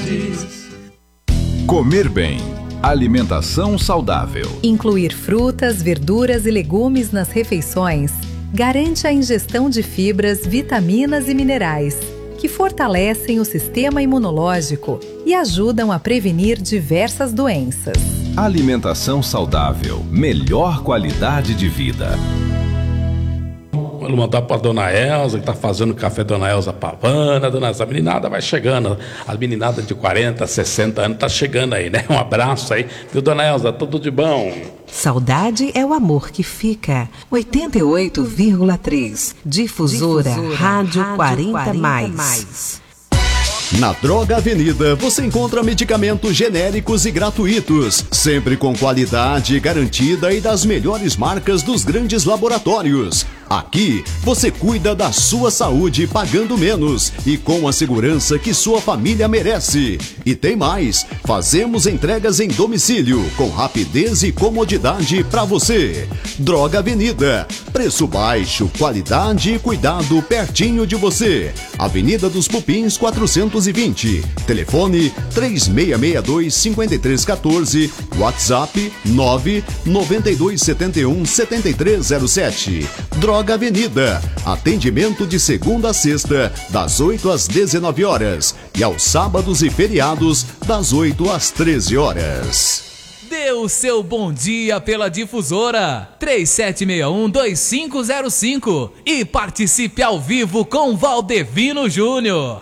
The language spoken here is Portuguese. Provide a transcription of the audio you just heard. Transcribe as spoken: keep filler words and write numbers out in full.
Verdes. Comer bem. Alimentação saudável. Incluir frutas, verduras e legumes nas refeições garante a ingestão de fibras, vitaminas e minerais, que fortalecem o sistema imunológico e ajudam a prevenir diversas doenças. Alimentação saudável. Melhor qualidade de vida. Vou mandar para a dona Elza, que está fazendo café, dona Elza Pavana, dona Elza, a meninada vai chegando, as meninadas de quarenta, sessenta anos tá chegando aí, né? Um abraço aí, viu, dona Elza, tudo de bom? Saudade é o amor que fica. oitenta e oito vírgula três, Difusora, Difusora Rádio, Rádio quarenta, quarenta mais. mais. Na Droga Avenida você encontra medicamentos genéricos e gratuitos, sempre com qualidade garantida e das melhores marcas dos grandes laboratórios. Aqui você cuida da sua saúde pagando menos e com a segurança que sua família merece. E tem mais, fazemos entregas em domicílio com rapidez e comodidade para você. Droga Avenida, preço baixo, qualidade e cuidado pertinho de você. Avenida dos Pupins quatrocentos e vinte, telefone três seis seis dois, cinco três um quatro, WhatsApp nove nove dois sete um sete três zero sete. Droga Avenida, atendimento de segunda a sexta, das oito às dezenove horas e aos sábados e feriados, das oito às treze horas. Dê o seu bom dia pela Difusora três sete seis um, dois cinco zero cinco e participe ao vivo com Valdevino Júnior.